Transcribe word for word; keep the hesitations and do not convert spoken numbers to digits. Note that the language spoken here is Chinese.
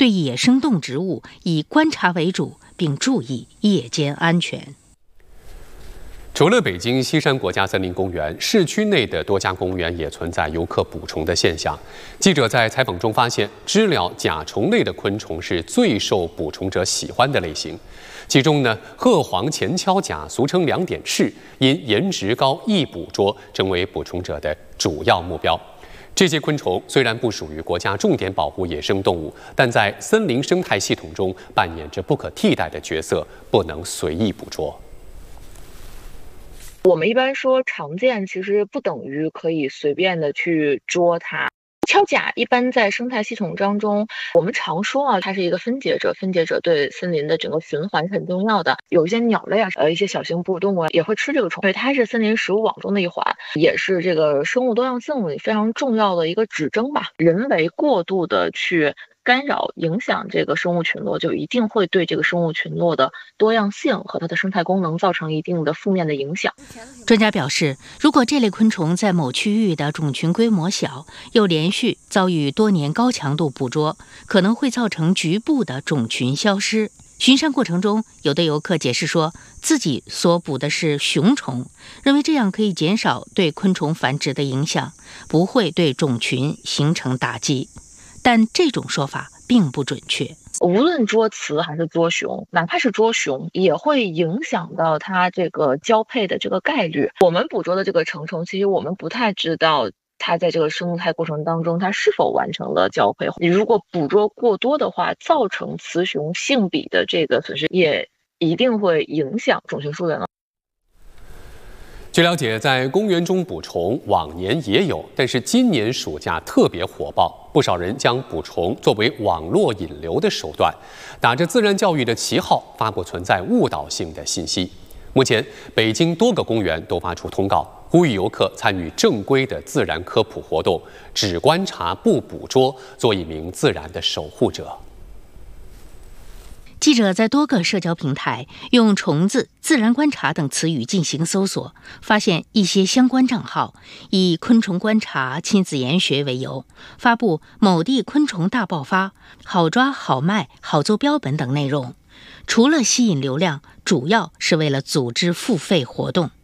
对野生动植物以观察为主，并注意夜间安全。 除了北京西山国家森林公园，市区内的多家公园也存在游客捕虫的现象。记者在采访中发现，知了甲虫类的昆虫是最受捕虫者喜欢的类型。其中呢，褐黄前锹甲，俗称两点赤，因颜值高、易捕捉，成为捕虫者的主要目标。这些昆虫虽然不属于国家重点保护野生动物，但在森林生态系统中扮演着不可替代的角色，不能随意捕捉。 我们一般说常见，其实不等于可以随便的去捉它。锹甲一般在生态系统当中，我们常说啊，它是一个分解者，分解者对森林的整个循环是很重要的。有一些鸟类啊，呃，一些小型哺乳动物啊，也会吃这个虫，所以它是森林食物网中的一环，也是这个生物多样性非常重要的一个指征吧。人为过度的去干扰影响这个生物群落，就一定会对这个生物群落的多样性和它的生态功能造成一定的负面的影响。 专家表示，如果这类昆虫在某区域的种群规模小，又连续遭遇多年高强度捕捉，可能会造成局部的种群消失。巡山过程中，有的游客解释说，自己所捕的是雄虫，认为这样可以减少对昆虫繁殖的影响，不会对种群形成打击。但这种说法并不准确。 无论捉雌还是捉雄，哪怕是捉雄，也会影响到它这个交配的这个概率。我们捕捉的这个成虫，其实我们不太知道它在这个生态过程当中，它是否完成了交配。你如果捕捉过多的话，造成雌雄性比的这个损失，也一定会影响种群数量。 据了解，在公园中捕虫往年也有，但是今年暑假特别火爆，不少人将捕虫作为网络引流的手段，打着自然教育的旗号发布存在误导性的信息。目前，北京多个公园都发出通告，呼吁游客参与正规的自然科普活动，只观察不捕捉，做一名自然的守护者。 记者在多个社交平台用虫子、自然观察等词语进行搜索，发现一些相关账号以昆虫观察、亲子研学为由，发布某地昆虫大爆发、好抓好卖好做标本等内容。除了吸引流量，主要是为了组织付费活动。